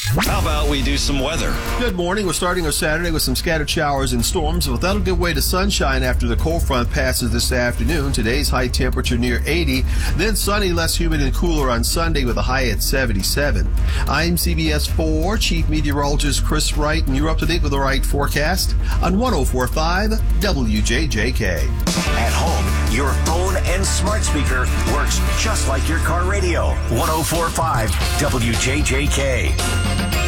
How about we do some weather? Good morning. We're starting our Saturday with some scattered showers and storms, but that'll give way to sunshine after the cold front passes this afternoon. Today's high temperature near 80, then sunny, less humid and cooler on Sunday with a high at 77. I'm CBS 4 Chief Meteorologist Chris Wright, and you're up to date with the right forecast on 104.5 WJJK. At home, your phone and smart speaker works just like your car radio. 104.5 WJJK.